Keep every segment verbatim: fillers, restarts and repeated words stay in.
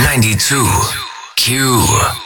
ninety-two Q.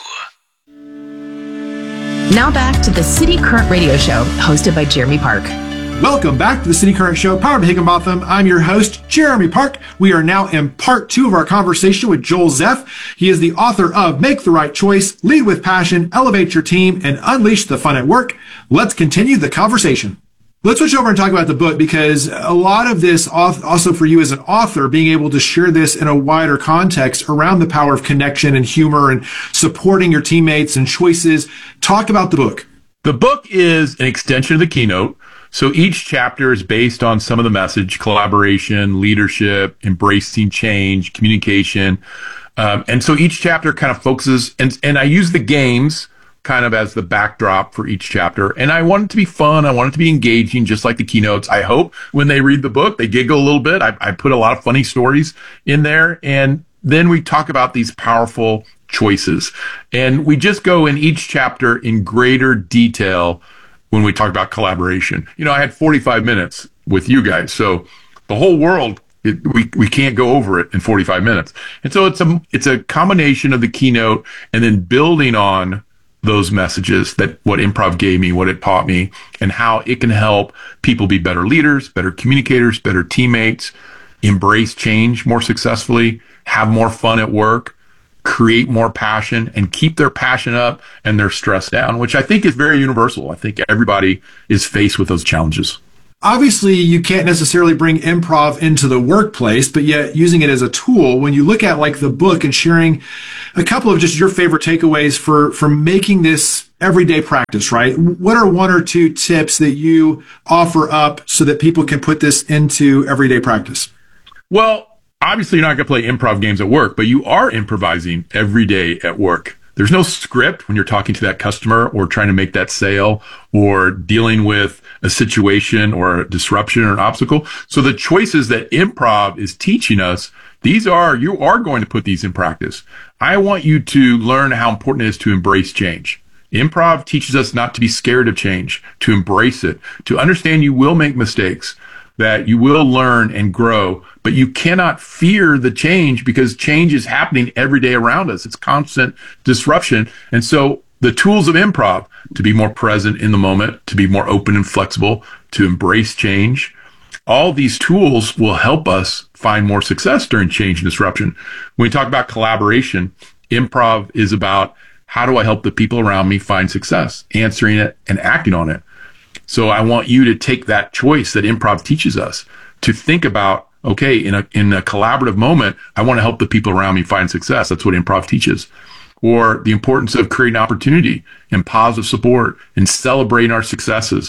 Now back to the City Current Radio Show, hosted by Jeremy Park. Welcome back to the City Current Show, powered by Higginbotham. I'm your host, Jeremy Park. We are now in part two of our conversation with Joel Zeff. He is the author of Make the Right Choice, Lead with Passion, Elevate Your Team, and Unleash the Fun at Work. Let's continue the conversation. Let's switch over and talk about the book, because a lot of this, also for you as an author, being able to share this in a wider context around the power of connection and humor and supporting your teammates and choices. Talk about the book. The book is an extension of the keynote. So each chapter is based on some of the message: collaboration, leadership, embracing change, communication. Um, and so each chapter kind of focuses, and, and I use the games kind of as the backdrop for each chapter. And I want it to be fun. I want it to be engaging, just like the keynotes. I hope when they read the book, they giggle a little bit. I, I put a lot of funny stories in there. And then we talk about these powerful choices. And we just go in each chapter in greater detail when we talk about collaboration. You know, I had forty-five minutes with you guys, so the whole world, it, we we can't go over it in forty-five minutes. And so it's a it's a combination of the keynote and then building on those messages, that what improv gave me, what it taught me, and how it can help people be better leaders, better communicators, better teammates, embrace change more successfully, have more fun at work, create more passion, and keep their passion up and their stress down, which I think is very universal. I think everybody is faced with those challenges. Obviously, you can't necessarily bring improv into the workplace, but yet using it as a tool. When you look at like the book and sharing a couple of just your favorite takeaways for, for making this everyday practice, right? What are one or two tips that you offer up so that people can put this into everyday practice? Well, obviously you're not going to play improv games at work, but you are improvising every day at work. There's no script when you're talking to that customer or trying to make that sale or dealing with a situation or a disruption or an obstacle. So the choices that improv is teaching us, these are, you are going to put these in practice. I want you to learn how important it is to embrace change. Improv teaches us not to be scared of change, to embrace it, to understand you will make mistakes, that you will learn and grow, but you cannot fear the change, because change is happening every day around us. It's constant disruption. And so the tools of improv, to be more present in the moment, to be more open and flexible, to embrace change, all these tools will help us find more success during change and disruption. When we talk about collaboration, improv is about how do I help the people around me find success, answering it and acting on it. So I want you to take that choice that improv teaches us to think about, okay, in a, in a collaborative moment, I want to help the people around me find success. That's what improv teaches. Or the importance of creating opportunity and positive support and celebrating our successes.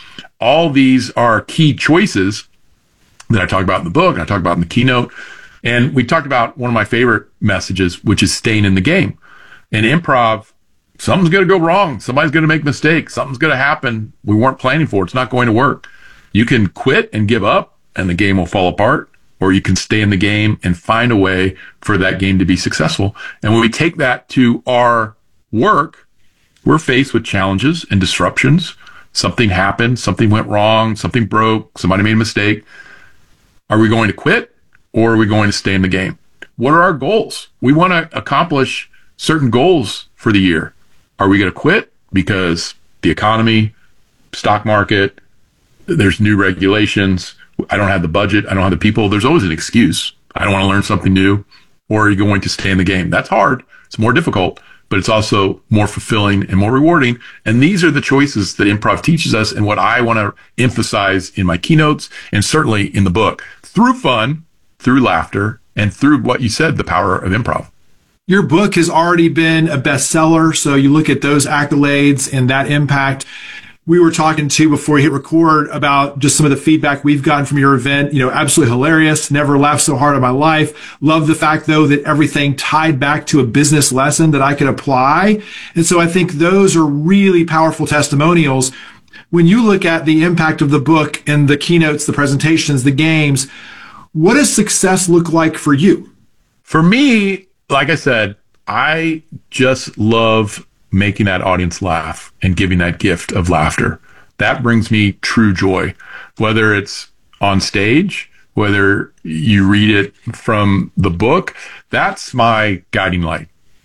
All these are key choices that I talk about in the book, and I talk about in the keynote. And we talked about one of my favorite messages, which is staying in the game. And improv, something's going to go wrong. Somebody's going to make mistakes. Something's going to happen we weren't planning for. It's not going to work. You can quit and give up and the game will fall apart, or you can stay in the game and find a way for that game to be successful. And when we take that to our work, we're faced with challenges and disruptions. Something happened, something went wrong, something broke, somebody made a mistake. Are we going to quit, or are we going to stay in the game? What are our goals? We want to accomplish certain goals for the year. Are we going to quit because the economy, stock market, there's new regulations, I don't have the budget, I don't have the people? There's always an excuse. I don't want to learn something new. Or are you going to stay in the game? That's hard. It's more difficult, but it's also more fulfilling and more rewarding. And these are the choices that improv teaches us, and what I want to emphasize in my keynotes and certainly in the book, through fun, through laughter, and through what you said, the power of improv. Your book has already been a bestseller, so you look at those accolades and that impact. We were talking to before you hit record about just some of the feedback we've gotten from your event. You know, absolutely hilarious. Never laughed so hard in my life. Love the fact, though, that everything tied back to a business lesson that I could apply. And so I think those are really powerful testimonials. When you look at the impact of the book and the keynotes, the presentations, the games, what does success look like for you? For me, like I said, I just love making that audience laugh and giving that gift of laughter. That brings me true joy, whether it's on stage, whether you read it from the book, that's my guiding light.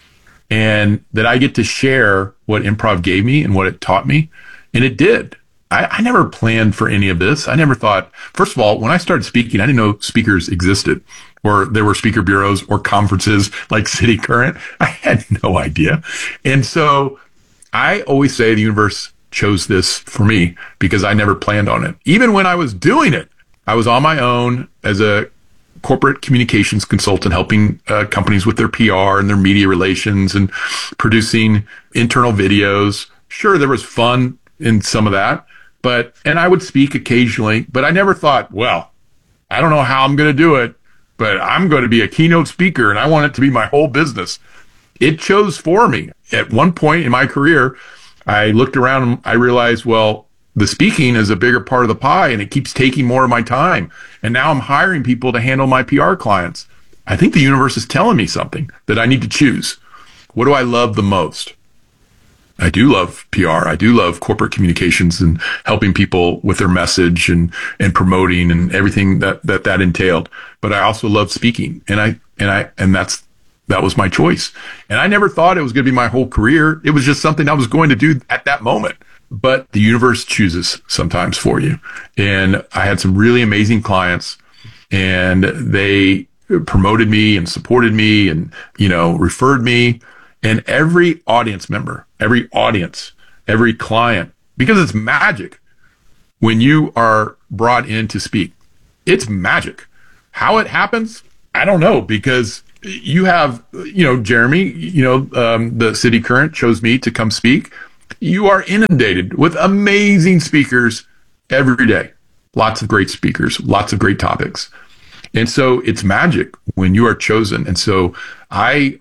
And that I get to share what improv gave me and what it taught me. And it did. I, I never planned for any of this. I never thought, first of all, when I started speaking, I didn't know speakers existed, or there were speaker bureaus or conferences like City Current. I had no idea. And so I always say the universe chose this for me because I never planned on it. Even when I was doing it, I was on my own as a corporate communications consultant, helping uh, companies with their P R and their media relations and producing internal videos. Sure, there was fun in some of that. But, and I would speak occasionally, but I never thought, well, I don't know how I'm going to do it, but I'm going to be a keynote speaker and I want it to be my whole business. It chose for me. At one point in my career, I looked around and I realized, well, the speaking is a bigger part of the pie and it keeps taking more of my time. And now I'm hiring people to handle my P R clients. I think the universe is telling me something that I need to choose. What do I love the most? I do love P R. I do love corporate communications and helping people with their message and, and promoting and everything that, that that entailed. But I also love speaking, and I, and I, and that's, that was my choice. And I never thought it was going to be my whole career. It was just something I was going to do at that moment. But the universe chooses sometimes for you. And I had some really amazing clients, and they promoted me and supported me and, you know, referred me. And every audience member, every audience, every client, because it's magic when you are brought in to speak. It's magic. How it happens, I don't know, because you have, you know, Jeremy, you know, um, the City Current chose me to come speak. You are inundated with amazing speakers every day. Lots of great speakers, lots of great topics. And so it's magic when you are chosen. And so I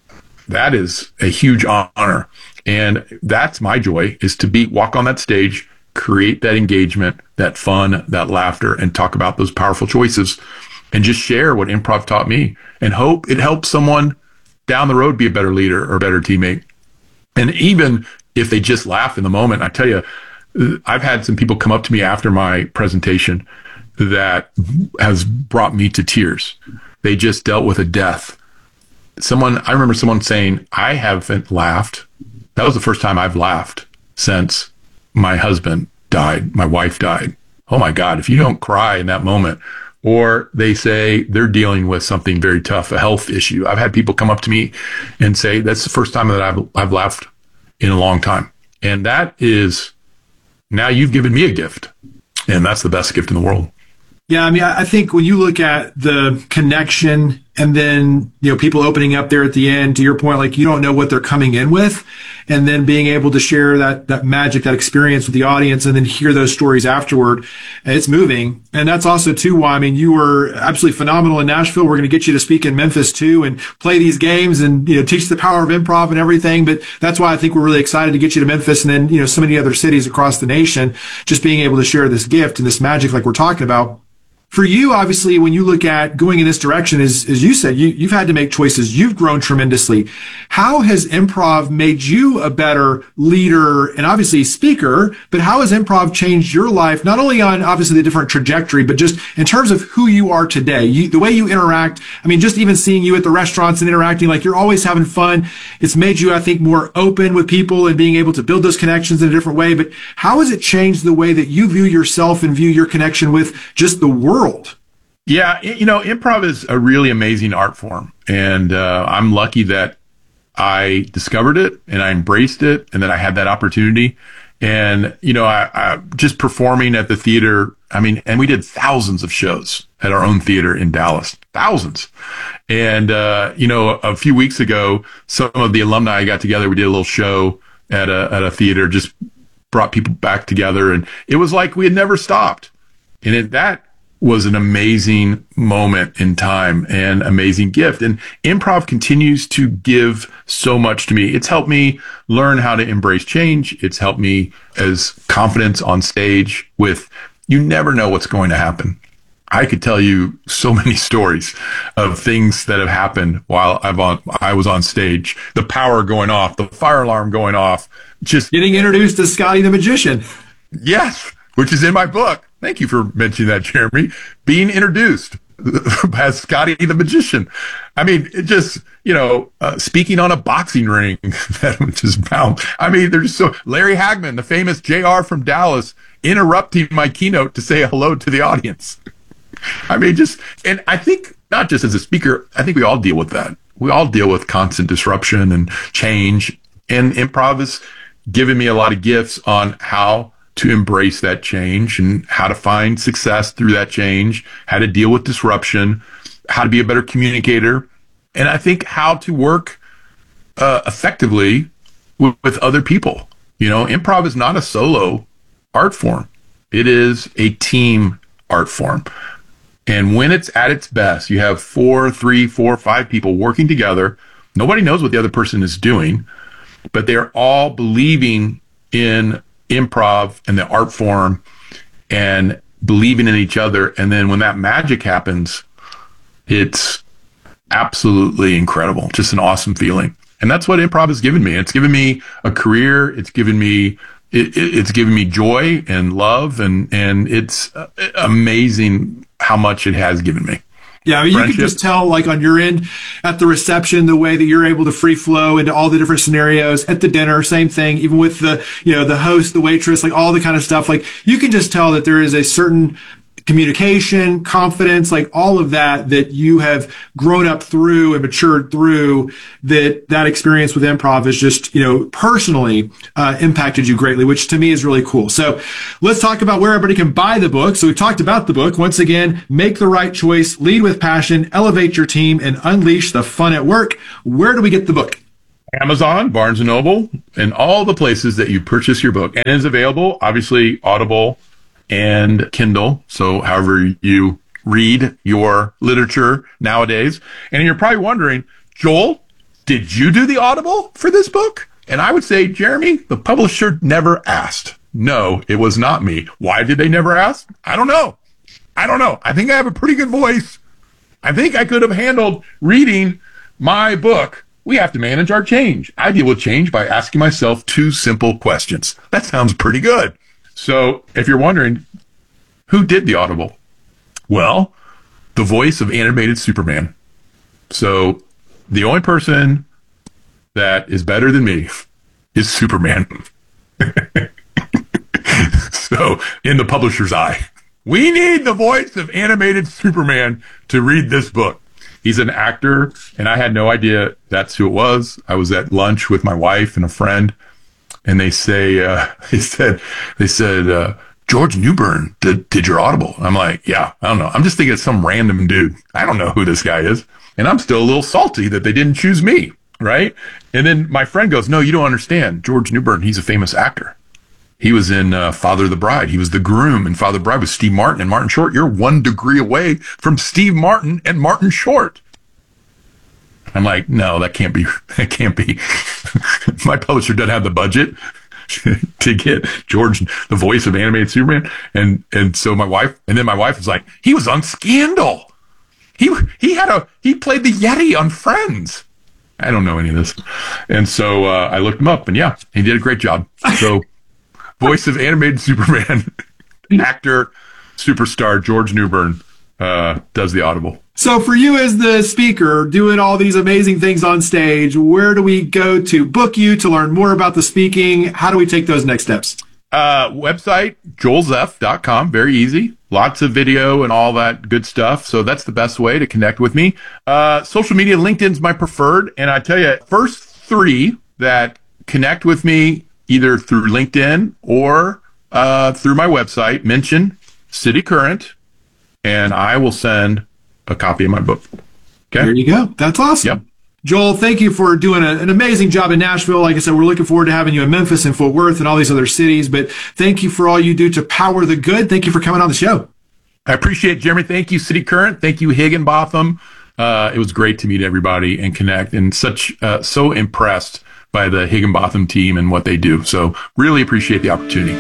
that is a huge honor. And that's my joy, is to be, walk on that stage, create that engagement, that fun, that laughter, and talk about those powerful choices and just share what improv taught me and hope it helps someone down the road be a better leader or a better teammate. And even if they just laugh in the moment, I tell you, I've had some people come up to me after my presentation that has brought me to tears. They just dealt with a death. Someone, I remember someone saying, I haven't laughed. That was the first time I've laughed since my husband died, my wife died. Oh my God, if you don't cry in that moment. Or they say they're dealing with something very tough, a health issue. I've had people come up to me and say, that's the first time that I've, I've laughed in a long time. And that is, now you've given me a gift. And that's the best gift in the world. Yeah, I mean, I think when you look at the connection and then, you know, people opening up there at the end, to your point, like you don't know what they're coming in with, and then being able to share that, that magic, that experience with the audience, and then hear those stories afterward, it's moving. And that's also too why, I mean, you were absolutely phenomenal in Nashville. We're going to get you to speak in Memphis too and play these games and, you know, teach the power of improv and everything. But that's why I think we're really excited to get you to Memphis and then, you know, so many other cities across the nation, just being able to share this gift and this magic like we're talking about. For you, obviously, when you look at going in this direction, as, as you said, you, you've had to make choices. You've grown tremendously. How has improv made you a better leader and obviously speaker, but how has improv changed your life, not only on obviously the different trajectory, but just in terms of who you are today, you, the way you interact? I mean, just even seeing you at the restaurants and interacting, like you're always having fun. It's made you, I think, more open with people and being able to build those connections in a different way. But how has it changed the way that you view yourself and view your connection with just the world? Yeah, you know, improv is a really amazing art form, and uh, I'm lucky that I discovered it and I embraced it, and that I had that opportunity. And you know, I, I just performing at the theater. I mean, and we did thousands of shows at our own theater in Dallas, thousands. And uh, you know, a few weeks ago, some of the alumni got together. We did a little show at a at a theater, just brought people back together, and it was like we had never stopped. And it, that was an amazing moment in time and amazing gift. And improv continues to give so much to me. It's helped me learn how to embrace change. It's helped me as confidence on stage with, you never know what's going to happen. I could tell you so many stories of things that have happened while I've on, I was on stage. The power going off, the fire alarm going off, just getting introduced to Scotty the Magician. Yes, which is in my book. Thank you for mentioning that, Jeremy. Being introduced as Scotty the Magician. I mean, it just, you know, uh, speaking on a boxing ring that just bound. I mean, there's so Larry Hagman, the famous J R from Dallas, interrupting my keynote to say hello to the audience. I mean, just, and I think not just as a speaker, I think we all deal with that. We all deal with constant disruption and change, and improv has given me a lot of gifts on how to embrace that change and how to find success through that change, how to deal with disruption, how to be a better communicator, and I think how to work uh, effectively with, with other people. You know, improv is not a solo art form. It is a team art form. And when it's at its best, you have four, three, four, five people working together. Nobody knows what the other person is doing, but they're all believing in improv and the art form and believing in each other. And then when that magic happens, it's absolutely incredible. Just an awesome feeling. And that's what improv has given me. It's given me a career. It's given me it, it, it's given me joy and love, and and it's amazing how much it has given me. Yeah, you can just tell, like, on your end, at the reception, the way that you're able to free flow into all the different scenarios. At the dinner, same thing, even with the, you know, the host, the waitress, like all the kind of stuff. Like, you can just tell that there is a certain communication, confidence, like all of that, that you have grown up through and matured through, that that experience with improv has just, you know, personally uh, impacted you greatly, which to me is really cool. So let's talk about where everybody can buy the book. So we've talked about the book. Once again, Make the Right Choice, Lead with Passion, Elevate Your Team, and Unleash the Fun at Work. Where do we get the book? Amazon, Barnes and Noble, and all the places that you purchase your book. And it is available, obviously, Audible and Kindle. So however you read your literature nowadays. And you're probably wondering, Joel, did you do the Audible for this book? And I would say, Jeremy, the publisher never asked. No, it was not me. Why did they never ask? I don't know. I don't know. I think I have a pretty good voice. I think I could have handled reading my book. We have to manage our change. I deal with change by asking myself two simple questions. That sounds pretty good. So if you're wondering, who did the Audible? Well, the voice of animated Superman. So the only person that is better than me is Superman. So in the publisher's eye, we need the voice of animated Superman to read this book. He's an actor, and I had no idea that's who it was. I was at lunch with my wife and a friend, and they say, uh, they said, they said, uh, George Newbern did, did your Audible. I'm like, yeah, I don't know. I'm just thinking it's some random dude. I don't know who this guy is. And I'm still a little salty that they didn't choose me, right? And then my friend goes, no, you don't understand. George Newbern, he's a famous actor. He was in uh, Father of the Bride. He was the groom in Father of the Bride with Steve Martin and Martin Short. You're one degree away from Steve Martin and Martin Short. I'm like, no, that can't be, that can't be. My publisher doesn't have the budget to get George, the voice of animated Superman. And, and so my wife, and then my wife was like, he was on Scandal. He, he had a, he played the Yeti on Friends. I don't know any of this. And so, uh, I looked him up, and yeah, he did a great job. So voice of animated Superman, actor, superstar, George Newbern, uh, does the Audible. So for you as the speaker doing all these amazing things on stage, where do we go to book you, to learn more about the speaking? How do we take those next steps? Uh, website, joel zeff dot com. Very easy. Lots of video and all that good stuff. So that's the best way to connect with me. Uh, social media, LinkedIn's my preferred. And I tell you, first three that connect with me either through LinkedIn or uh, through my website, mention City Current, and I will send a copy of my book. Okay. There you go. That's awesome. Yep. Joel, thank you for doing a, an amazing job in Nashville. Like I said, we're looking forward to having you in Memphis and Fort Worth and all these other cities. But thank you for all you do to power the good. Thank you for coming on the show. I appreciate it, Jeremy. Thank you, City Current. Thank you, Higginbotham. Uh, it was great to meet everybody and connect, and such uh, so impressed by the Higginbotham team and what they do. So really appreciate the opportunity.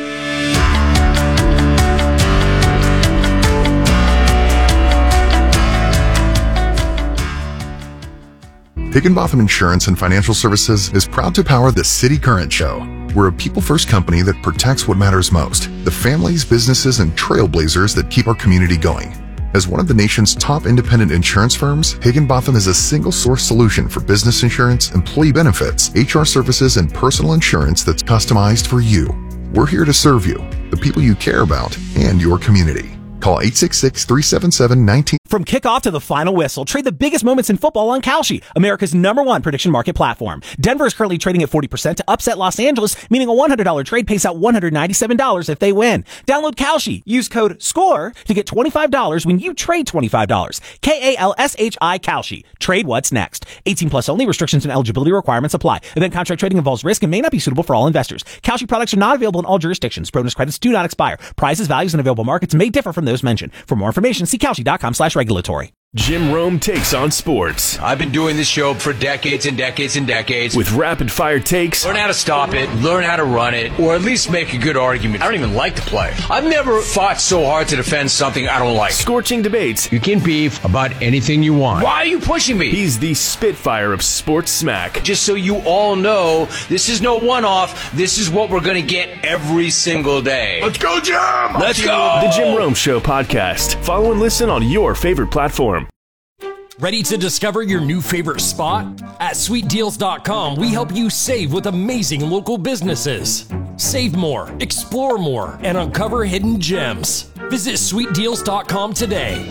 Higginbotham Insurance and Financial Services is proud to power the City Current Show. We're a people-first company that protects what matters most, the families, businesses, and trailblazers that keep our community going. As one of the nation's top independent insurance firms, Higginbotham is a single-source solution for business insurance, employee benefits, H R services, and personal insurance that's customized for you. We're here to serve you, the people you care about, and your community. Call eight six six, three seven seven, one nine. From kickoff to the final whistle, trade the biggest moments in football on Kalshi, America's number one prediction market platform. Denver is currently trading at forty percent to upset Los Angeles, meaning a one hundred dollars trade pays out one hundred ninety-seven dollars if they win. Download Kalshi. Use code SCORE to get twenty-five dollars when you trade twenty-five dollars. K A L S H I Kalshi. Trade what's next. eighteen plus only. Restrictions and eligibility requirements apply. Event contract trading involves risk and may not be suitable for all investors. Kalshi products are not available in all jurisdictions. Bonus credits do not expire. Prices, values, and available markets may differ from those mentioned. For more information, see Kalshi.com slash regulatory. Jim Rome takes on sports. I've been doing this show for decades and decades and decades. With rapid-fire takes. Learn how to stop it, learn how to run it, or at least make a good argument. I don't even like to play. I've never fought so hard to defend something I don't like. Scorching debates. You can beef about anything you want. Why are you pushing me? He's the Spitfire of sports smack. Just so you all know, this is no one-off. This is what we're going to get every single day. Let's go, Jim! Let's go! The Jim Rome Show podcast. Follow and listen on your favorite platform. Ready to discover your new favorite spot? At sweet deals dot com, we help you save with amazing local businesses. Save more, explore more, and uncover hidden gems. Visit sweet deals dot com today.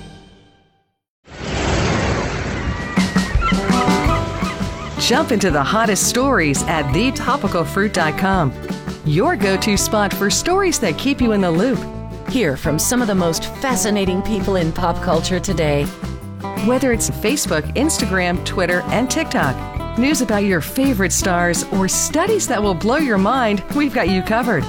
Jump into the hottest stories at the topical fruit dot com. Your go-to spot for stories that keep you in the loop. Hear from some of the most fascinating people in pop culture today. Whether it's Facebook, Instagram, Twitter, and TikTok, news about your favorite stars, or studies that will blow your mind, we've got you covered.